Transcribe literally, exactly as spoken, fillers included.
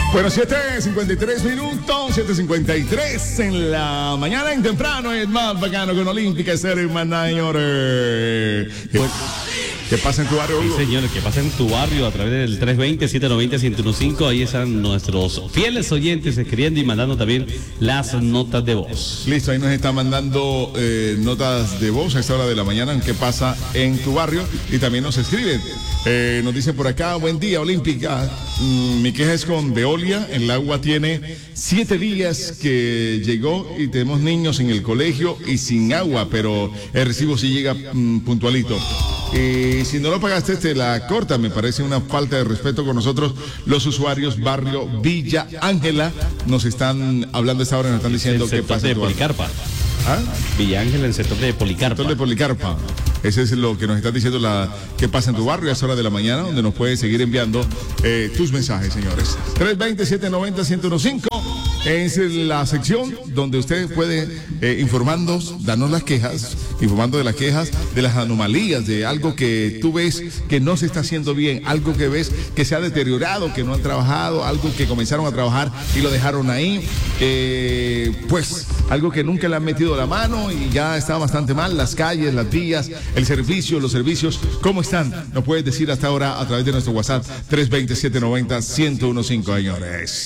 Bueno, siete cincuenta y tres minutos, siete cincuenta y tres en la mañana, en temprano, es más bacano con Olímpica Estéreo, señores. ¿Qué, ¿Qué pasa en tu barrio, Hugo? Sí, señores, ¿qué pasa en tu barrio? A través del tres veinte, siete noventa, ciento quince, ahí están nuestros fieles oyentes escribiendo y mandando también las notas de voz. Listo, ahí nos está mandando eh, notas de voz a esta hora de la mañana en qué pasa en tu barrio y también nos escriben. Eh, nos dicen por acá, buen día, Olímpica. Mm, mi queja es con Veolia. El agua tiene siete días que llegó y tenemos niños en el colegio y sin agua, pero el recibo sí llega mm, puntualito. Y si no lo pagaste, te la corta. Me parece una falta de respeto con nosotros, los usuarios. Barrio Villa Ángela nos están hablando a esta hora, nos están diciendo qué pasa de en tu barrio. Policarpa. ¿Ah? Villa Ángela, en el sector de Policarpa. Sector de Policarpa. Ese es lo que nos está diciendo la qué pasa en tu barrio a esta hora de la mañana, donde nos puedes seguir enviando eh, tus mensajes, señores. tres veinte, siete noventa, ciento quince es la sección donde usted puede eh, informarnos, darnos las quejas, informando de las quejas, de las anomalías, de algo que tú ves que no se está haciendo bien, algo que ves que se ha deteriorado, que no han trabajado, algo que comenzaron a trabajar y lo dejaron ahí, eh, pues algo que nunca le han metido la mano y ya está bastante mal, las calles, las vías, el servicio, los servicios, ¿cómo están? Nos puedes decir hasta ahora a través de nuestro WhatsApp tres veinte, siete noventa, ciento quince, señores.